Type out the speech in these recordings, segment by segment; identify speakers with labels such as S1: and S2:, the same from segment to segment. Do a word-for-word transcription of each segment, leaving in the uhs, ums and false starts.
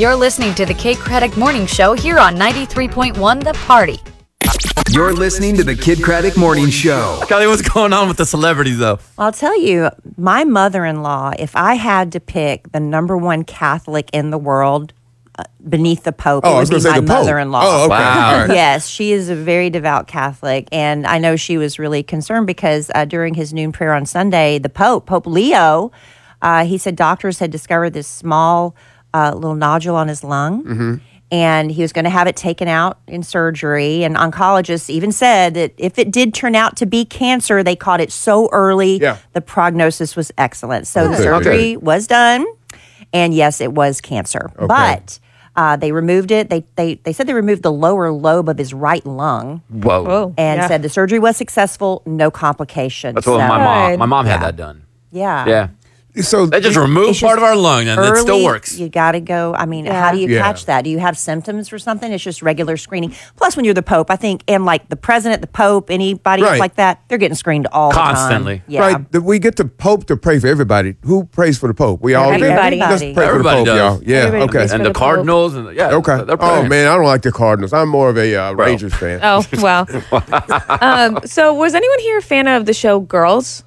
S1: You're listening to the Kid Craddock Morning Show here on ninety-three point one The Party.
S2: You're listening to the Kid Craddock Morning Show.
S3: Kelly, what's going on with the celebrities, though?
S4: I'll tell you, my mother-in-law, if I had to pick the number one Catholic in the world uh, beneath the Pope,
S5: Oh, I
S4: it
S5: was
S4: would be
S5: gonna say
S4: my
S5: the Pope.
S4: mother-in-law.
S5: Oh, okay.
S3: Wow.
S5: All right.
S4: Yes, she is a very devout Catholic, and I know she was really concerned because uh, during his noon prayer on Sunday, the Pope, Pope Leo, uh, he said doctors had discovered this small uh, little nodule on his lung,
S5: Mm-hmm.
S4: and he was going to have it taken out in surgery. And oncologists even said that if it did turn out to be cancer, they caught it so early,
S5: Yeah.
S4: the prognosis was excellent. So the
S5: Okay,
S4: surgery
S5: okay.
S4: was done, and yes, it was cancer, but. Uh, they removed it. They, they they said they removed the lower lobe of his right lung,
S3: Whoa.
S6: Whoa.
S4: and
S6: Yeah.
S4: said the surgery was successful, no complications.
S3: That's what
S4: So,
S3: my mom,
S6: Good.
S3: my mom had
S4: Yeah.
S3: that done.
S4: Yeah,
S3: Yeah.
S5: So
S3: They just
S4: It's
S3: removed
S4: just
S3: part of our lung, and it still
S4: Early,
S3: works.
S4: You got to go. I mean,
S6: Yeah.
S4: how do you
S5: Yeah.
S4: catch that? Do you have symptoms or something? It's just regular screening. Plus, when you're the Pope, I think, and like the president, the Pope, anybody
S5: Right.
S4: like that, they're getting screened all
S3: Constantly.
S4: the time. Yeah.
S5: right, that we get the Pope to pray for everybody. Who prays for the Pope? We all do?
S6: Everybody.
S5: Let's pray
S3: Everybody
S5: for the Pope,
S3: does.
S5: y'all. Yeah.
S6: Everybody
S5: okay.
S6: prays
S3: And
S6: for
S3: the
S6: the Pope.
S3: Cardinals, and yeah.
S5: Okay.
S3: They're
S5: Oh
S3: praying.
S5: man, I don't like the Cardinals. I'm more of a uh, Rangers fan.
S6: Oh, well. um, so was anyone here a fan of the show Girls?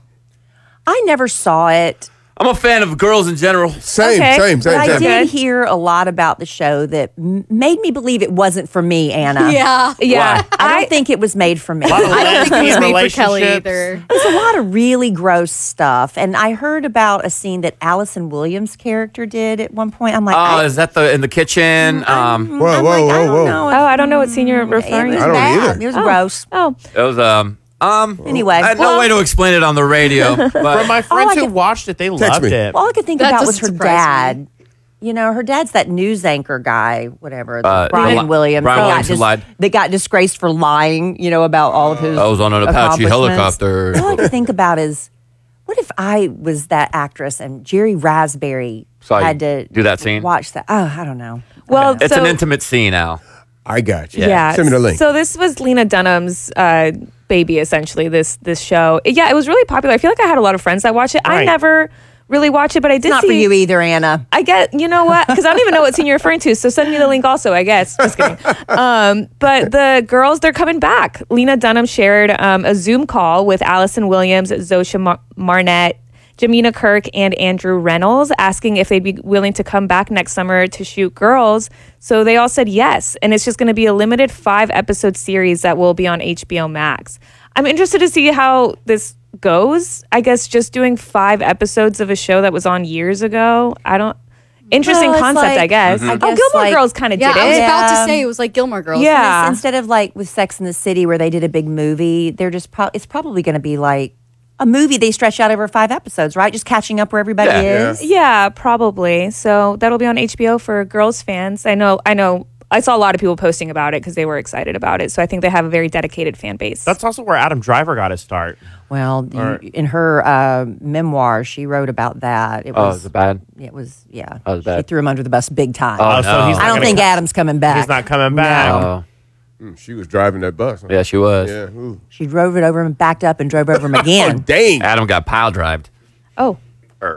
S4: I never saw it.
S3: I'm a fan of girls in general.
S5: Same,
S6: Okay.
S5: same,
S4: But
S5: same,
S4: I
S5: same.
S4: did
S6: Okay.
S4: hear a lot about the show that m- made me believe it wasn't for me, Anna.
S1: Yeah.
S6: Yeah.
S4: I don't think it was made for me.
S1: I don't think it was made for Kelly
S7: relationships.
S1: either.
S4: There's a lot of really gross stuff. And I heard about a scene that Allison Williams' character did at one point. I'm like,
S3: Oh,
S4: I,
S3: is that the in the kitchen? Um,
S5: Whoa,
S4: I'm
S5: whoa,
S4: like, I
S5: whoa,
S4: don't
S5: whoa.
S4: know.
S6: Oh, I don't know what scene you're referring
S4: It was
S6: to.
S5: I don't
S4: bad.
S5: either.
S4: It was
S6: Oh.
S4: gross.
S6: Oh,
S3: it was um um.
S4: Anyway,
S3: I had
S4: well-
S3: no way to explain it on the radio. But
S7: From my friends
S4: I
S7: who
S4: could-
S7: watched it, they
S5: Text
S7: loved
S5: me.
S7: it.
S4: All I could think
S1: That
S4: about was
S1: doesn't
S4: her
S1: surprise
S4: dad. You know, her dad's that news anchor guy, whatever, the
S3: Uh,
S4: Brian
S3: Li-
S4: Williams.
S3: Brian
S4: that got
S3: Williams who
S4: dis-
S3: lied.
S4: That got disgraced for lying, you know, about all of his
S3: I was on an Apache
S4: accomplishments.
S3: helicopter.
S4: All I could think about is, what if I was that actress and Jerry Raspberry
S3: Saw you
S4: had to
S3: do that scene?
S4: Watch that. Oh, I don't know.
S6: well,
S3: It's
S6: so,
S3: an intimate scene, Al.
S5: I got you.
S6: Yeah.
S5: Send me the link.
S6: So this was Lena Dunham's uh, baby, essentially. This this show. Yeah, it was really popular. I feel like I had a lot of friends that watch it. I
S7: Right.
S6: never really watch it, but I did
S4: It's not
S6: see.
S4: for you either, Anna.
S6: I get, you know what? Because I don't even know what scene you're referring to. So send me the link also, I guess. Just kidding. Um, but the girls, they're coming back. Lena Dunham shared um, a Zoom call with Allison Williams, Zosha Mar- Marnett, Jamina Kirk, and Andrew Reynolds, asking if they'd be willing to come back next summer to shoot Girls. So they all said yes. And it's just going to be a limited five episode series that will be on H B O Max. I'm interested to see how this goes. I guess just doing five episodes of a show that was on years ago. I don't. Interesting
S4: Well, it's
S6: concept,
S4: like-
S6: I guess.
S4: I
S6: Oh,
S4: guess,
S6: Gilmore
S4: like-
S6: Girls kind of
S1: Yeah,
S6: did
S1: I was
S6: it.
S1: about to
S4: Yeah.
S1: say it was like Gilmore Girls.
S6: Yeah.
S4: It's- instead of like with Sex in the City where they did a big movie, they're just pro- it's probably going to be like a movie they stretch out over five episodes, right? Just catching up where everybody
S3: Yeah.
S4: is.
S6: Yeah, probably. So that'll be on H B O for Girls fans. I know. I know. I saw a lot of people posting about it because they were excited about it. So I think they have a very dedicated fan base.
S7: That's also where Adam Driver got his start.
S4: Well,
S7: Or-
S4: you, in her uh, memoir, she wrote about that. It
S3: Oh,
S4: was
S3: is it bad?
S4: It was yeah.
S3: Oh, it's
S4: she
S3: bad.
S4: threw him under the bus big time.
S3: Oh,
S7: Oh,
S3: no.
S7: so he's
S4: I
S7: not
S4: don't
S7: gonna
S4: think
S7: come-
S4: Adam's coming back.
S7: He's not coming back.
S3: Oh,
S5: Mm, she was driving that bus. huh?
S3: yeah, she was.
S5: Yeah. Ooh.
S4: She drove it over him, backed up, and drove over him again.
S5: Dang.
S3: Adam got pile drived.
S6: oh.
S3: Er.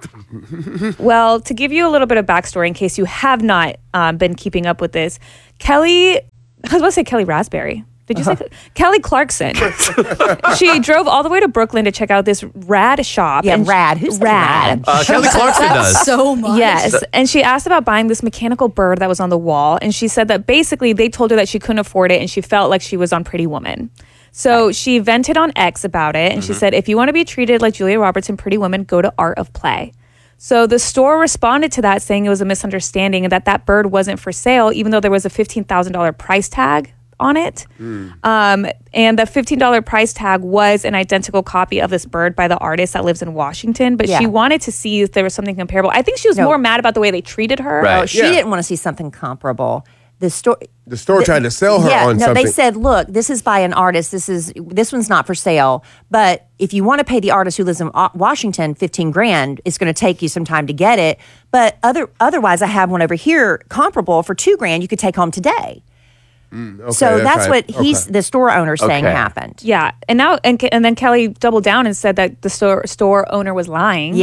S6: Well, to give you a little bit of backstory in case you have not um, been keeping up with this, Kelly, I was about to say Kelly Raspberry. Did you say Kelly Clarkson? She drove all the way to Brooklyn to check out this rad shop.
S4: Yeah,
S6: and
S4: rad. Who's
S6: rad?
S4: rad?
S3: Uh, Kelly Clarkson does.
S1: So much.
S6: Yes. And she asked about buying this mechanical bird that was on the wall. And she said that basically they told her that she couldn't afford it and she felt like she was on Pretty Woman. So she vented on X about it. And she said, if you want to be treated like Julia Roberts in Pretty Woman, go to Art of Play. So the store responded to that saying it was a misunderstanding and that that bird wasn't for sale, even though there was a fifteen thousand dollars price tag on it. Um, and the fifteen dollars price tag was an identical copy of this bird by the artist that lives in Washington, but
S4: Yeah.
S6: she wanted to see if there was something comparable. I think she was
S4: No.
S6: more mad about the way they treated her.
S3: Right.
S4: Oh, she
S5: Yeah.
S4: didn't want to see something comparable. The store.
S5: The store tried to sell her
S4: yeah,
S5: on
S4: no,
S5: something.
S4: they said, look, this is by an artist. This is this one's not for sale. But if you want to pay the artist who lives in Wa- Washington fifteen grand, it's going to take you some time to get it. But other otherwise, I have one over here comparable for two grand. You could take home today.
S5: Okay,
S4: so that's
S5: right.
S4: what he's
S5: Okay.
S4: the store owner saying
S3: Okay.
S4: happened.
S6: Yeah, and now and and then Kelly doubled down and said that the store store owner was lying.
S4: Yeah.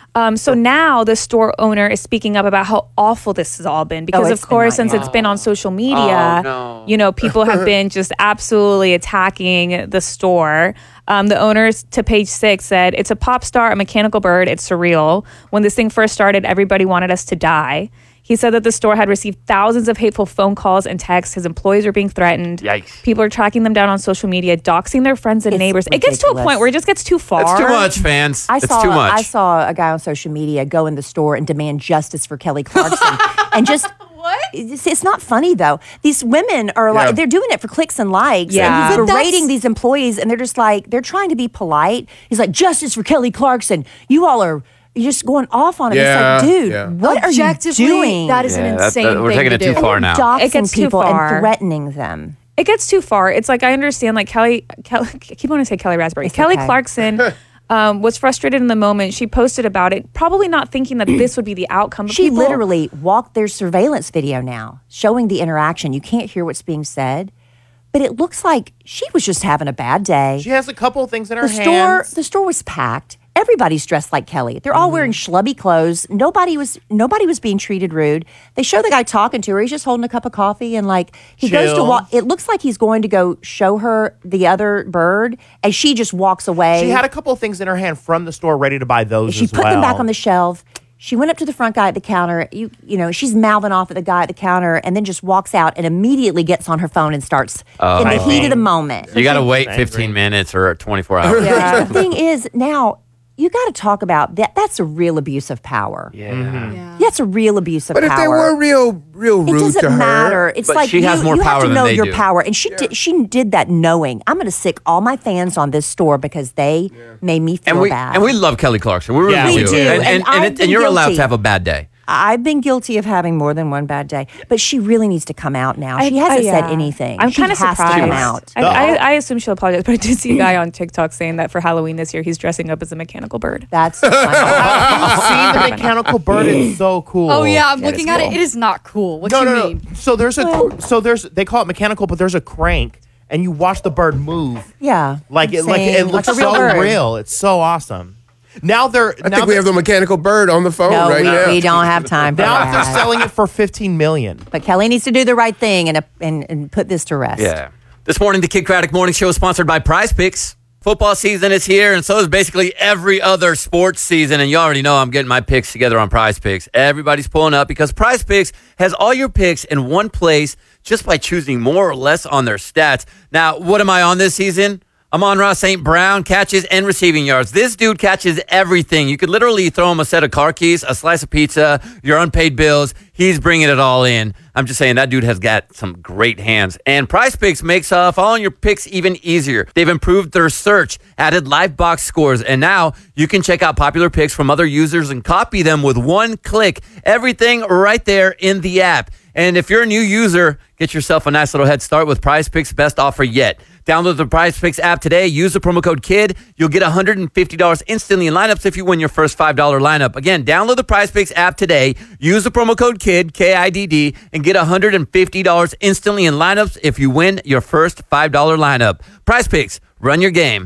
S6: Um, so now the store owner is speaking up about how awful this has all been because,
S4: Oh,
S6: of
S4: it's been
S6: course, since
S4: nightmare.
S6: it's been on social media,
S3: Oh, no.
S6: you know, people have been just absolutely attacking the store. Um, the owners to Page Six said, "It's a pop star, a mechanical bird. It's surreal. When this thing first started, everybody wanted us to die." He said that the store had received thousands of hateful phone calls and texts. His employees are being threatened.
S3: Yikes.
S6: People are tracking them down on social media, doxing their friends and
S4: It's
S6: neighbors. It gets to a
S4: ridiculous.
S6: point where it just gets too far.
S3: It's too much, fans.
S4: I
S3: it's
S4: saw
S3: too much.
S4: I saw a guy on social media go in the store and demand justice for Kelly Clarkson, and just what? It's, it's not funny though. These women are like
S5: Yeah.
S4: they're doing it for clicks and likes.
S6: Yeah.
S4: and he's
S6: But
S4: berating these employees, and they're just like they're trying to be polite. He's like, justice for Kelly Clarkson. You all are. You're just going off on him.
S5: Yeah,
S4: It's like, dude,
S5: yeah.
S4: what are you
S8: Objectively,
S4: doing?
S8: that is
S3: Yeah,
S8: an
S3: that-
S8: insane
S3: that- we're
S8: thing
S3: taking
S8: to
S3: it too
S8: do.
S3: far now.
S4: Doxing
S6: It gets too
S4: people
S6: far.
S4: and threatening them.
S6: It gets too far. It's like I understand, like Kelly, Kelly I keep wanting to say Kelly Raspberry.
S4: It's
S6: Kelly
S4: okay.
S6: Clarkson um, was frustrated in the moment. She posted about it, probably not thinking that this would be the outcome. But
S4: She
S6: people-
S4: literally walked. There's surveillance video now showing the interaction. You can't hear what's being said, but it looks like she was just having a bad day.
S7: She has a couple of things in her
S4: The store,
S7: hands.
S4: the store was packed. Everybody's dressed like Kelly. They're all wearing schlubby clothes. Nobody was nobody was being treated rude. They show the guy talking to her. He's just holding a cup of coffee and like he goes to
S7: Chill.
S4: walk. It looks like he's going to go show her the other bird, and she just walks away.
S7: She had a couple of things in her hand from the store ready to buy those
S4: She
S7: as
S4: put
S7: well.
S4: them back on the shelf. She went up to the front guy at the counter. You you know, she's mouthing off at the guy at the counter and then just walks out and immediately gets on her phone and starts in the heat of the moment.
S3: you got to wait
S7: Angry.
S3: fifteen minutes or twenty-four hours.
S4: The thing is, now you got to talk about that. That's a real abuse of power.
S3: Yeah.
S8: Yeah.
S4: That's a real abuse of
S5: But if
S4: power.
S5: they were real, real
S4: it
S5: rude
S4: doesn't
S5: to her,
S4: matter. It's
S3: But
S4: like
S3: she
S4: you,
S3: has more
S4: you
S3: power
S4: have to
S3: than
S4: know
S3: they
S4: your
S3: do.
S4: power, and she did. She did that knowing I'm going to sick all my fans on this store because they made me feel
S3: And we
S4: bad.
S3: and we love Kelly Clarkson. We really
S7: Yeah, we
S3: do.
S7: do.
S3: And,
S4: And
S3: and, and,
S4: I've
S3: it,
S4: been
S3: and you're allowed
S4: guilty.
S3: to have a bad day.
S4: I've been guilty of having more than one bad day, but she really needs to come out now.
S6: I-
S4: She hasn't
S6: I-
S4: said
S6: yeah.
S4: anything.
S6: I'm
S4: She
S6: kind of
S4: has
S6: surprised.
S4: to come out.
S6: I, I, I assume she'll apologize, but I did see a guy on TikTok saying that for Halloween this year, he's dressing up as a mechanical bird.
S4: That's funny.
S7: I've seen the mechanical bird. It's so cool.
S8: Oh yeah, I'm
S6: That
S8: looking
S6: is
S8: at
S6: cool.
S8: it. It is not cool. What
S7: No,
S8: do you
S7: no,
S8: mean?
S7: no. So there's a so there's they call it mechanical, but there's a crank, and you watch the bird move.
S4: Yeah,
S7: Like it, like
S4: Same.
S7: it looks
S4: Like a real
S7: so
S4: bird.
S7: real. It's so awesome. Now they're
S5: I
S7: now
S5: think we
S7: they're-
S5: have the mechanical bird on the phone
S4: no,
S5: right
S4: we,
S5: now.
S4: we don't have time for
S7: now
S4: that.
S7: they're selling it for fifteen million.
S4: But Kelly needs to do the right thing and, uh, and and put this to rest.
S3: Yeah. This morning, the Kid Craddock Morning Show is sponsored by Prize Picks. Football season is here, and so is basically every other sports season. And you already know I'm getting my picks together on Prize Picks. Everybody's pulling up because Prize Picks has all your picks in one place just by choosing more or less on their stats. Now, what am I on this season? I'm on Ross Saint Brown, catches and receiving yards. This dude catches everything. You could literally throw him a set of car keys, a slice of pizza, your unpaid bills. He's bringing it all in. I'm just saying that dude has got some great hands. And Prize Picks makes uh, following your picks even easier. They've improved their search, added live box scores, and now you can check out popular picks from other users and copy them with one click. Everything right there in the app. And if you're a new user, get yourself a nice little head start with Prize Picks' best offer yet. Download the Prize Picks app today. Use the promo code KID. You'll get one hundred fifty dollars instantly in lineups if you win your first five dollars lineup. Again, download the Prize Picks app today. Use the promo code KID, K I D D, and get one hundred fifty dollars instantly in lineups if you win your first five dollars lineup. Prize Picks, run your game.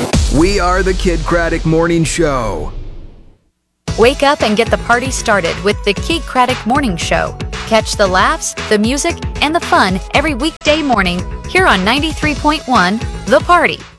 S2: We are the Kid Craddock Morning Show.
S1: Wake up and get the party started with the Kid Craddock Morning Show. Catch the laughs, the music, and the fun every weekday morning here on ninety-three point one The Party.